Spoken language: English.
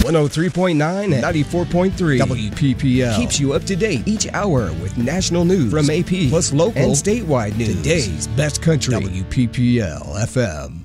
103.9 and 94.3 WPPL keeps you up to date each hour with national news from AP, plus local and statewide news. Today's best country, WPPL FM.